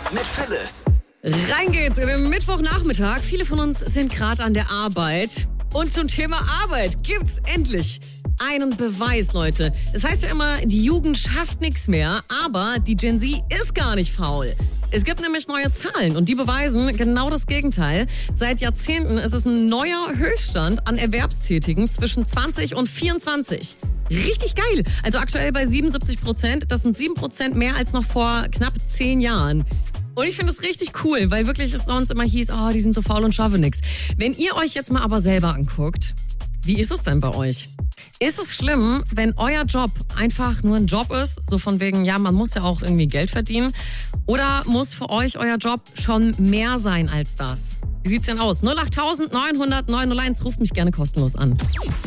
mit Phyllis. Rein geht's in den Mittwochnachmittag. Viele von uns sind gerade an der Arbeit. Und zum Thema Arbeit gibt's endlich einen Beweis, Leute. Es heißt ja immer, die Jugend schafft nichts mehr, aber die Gen Z ist gar nicht faul. Es gibt nämlich neue Zahlen und die beweisen genau das Gegenteil. Seit Jahrzehnten ist es ein neuer Höchststand an Erwerbstätigen zwischen 20 und 24. Richtig geil. Also aktuell bei 77%. Das sind 7% mehr als noch vor knapp 10 Jahren. Und ich finde es richtig cool, weil wirklich es sonst immer hieß, oh, die sind so faul und schaffen nichts. Wenn ihr euch jetzt mal aber selber anguckt, wie ist es denn bei euch? Ist es schlimm, wenn euer Job einfach nur ein Job ist? So von wegen, ja, man muss ja auch irgendwie Geld verdienen. Oder muss für euch euer Job schon mehr sein als das? Wie sieht's denn aus? 08900 901, ruft mich gerne kostenlos an.